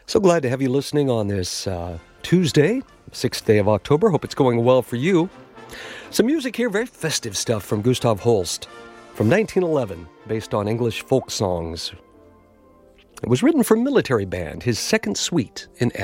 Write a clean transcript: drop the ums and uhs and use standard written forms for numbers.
So glad to have you listening on this Tuesday, 6th day of October. Hope it's going well for you. Some music here, very festive stuff from Gustav Holst from 1911, based on English folk songs. It was written for military band, his second suite in